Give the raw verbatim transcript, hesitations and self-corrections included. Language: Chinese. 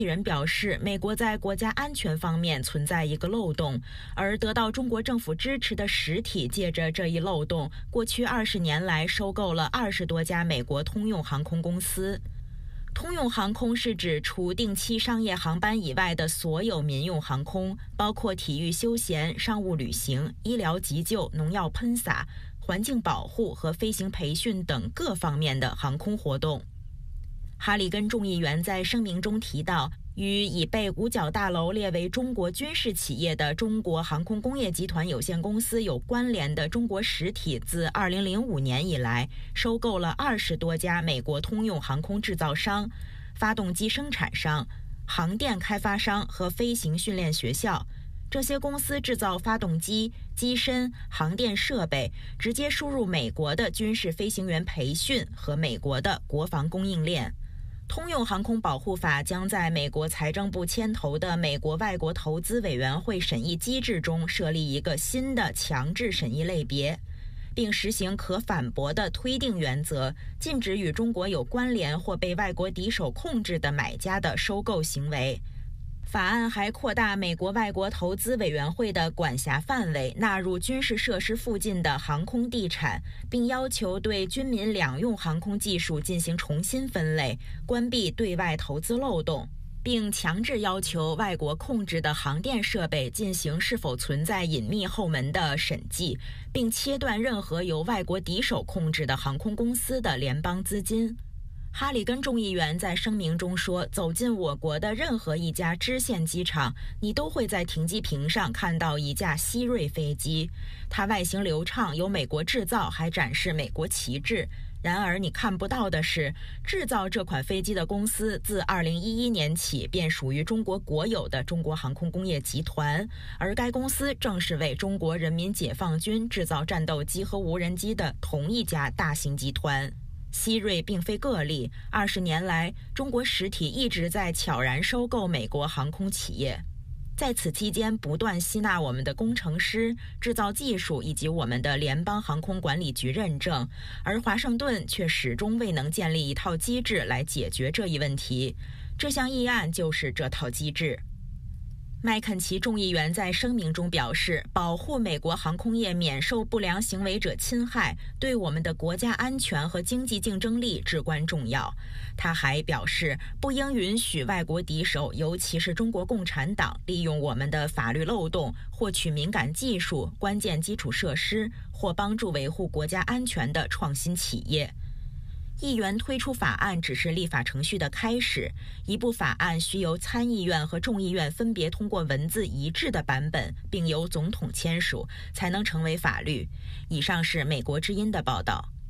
人表示，美国在国家安全方面存在一个漏洞，而得到中国政府支持的实体借着这一漏洞，过去二十年来收购了二十多家美国通用航空公司。通用航空是指除定期商业航班以外的所有民用航空，包括体育休闲、商务旅行、医疗急救、农药喷洒、环境保护和飞行培训等各方面的航空活动。哈里根众议员在声明中提到，与已被五角大楼列为中国军事企业的中国航空工业集团有限公司有关联的中国实体自二零零五年以来收购了二十多家美国通用航空制造商、发动机生产商、航电开发商和飞行训练学校。这些公司制造发动机、机身、航电设备，直接输入美国的军事飞行员培训和美国的国防供应链。通用航空保护法将在美国财政部牵头的美国外国投资委员会审议机制中设立一个新的强制审议类别，并实行可反驳的推定原则，禁止与中国有关联或被外国敌手控制的买家的收购行为。法案还扩大美国外国投资委员会的管辖范围，纳入军事设施附近的航空地产，并要求对军民两用航空技术进行重新分类，关闭对外投资漏洞，并强制要求外国控制的航电设备进行是否存在隐秘后门的审计，并切断任何由外国敌手控制的航空公司的联邦资金。哈里根众议员在声明中说，走进我国的任何一家支线机场，你都会在停机坪上看到一架希瑞飞机，它外形流畅，有美国制造，还展示美国旗帜。然而你看不到的是，制造这款飞机的公司自二零一一年起便属于中国国有的中国航空工业集团，而该公司正是为中国人民解放军制造战斗机和无人机的同一家大型集团。希瑞并非个例，二十年来，中国实体一直在悄然收购美国航空企业，在此期间不断吸纳我们的工程师、制造技术以及我们的联邦航空管理局认证，而华盛顿却始终未能建立一套机制来解决这一问题。这项议案就是这套机制。麦肯齐众议员在声明中表示，保护美国航空业免受不良行为者侵害，对我们的国家安全和经济竞争力至关重要。他还表示，不应允许外国敌手，尤其是中国共产党，利用我们的法律漏洞，获取敏感技术、关键基础设施或帮助维护国家安全的创新企业。议员推出法案只是立法程序的开始，一部法案需由参议院和众议院分别通过文字一致的版本，并由总统签署，才能成为法律。以上是美国之音的报道。